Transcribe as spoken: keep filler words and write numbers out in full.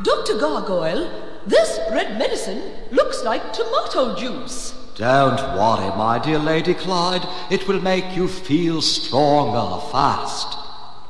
Doctor Gargoyle, this red medicine looks like tomato juice. Don't worry, my dear Lady Clyde. It will make you feel stronger fast.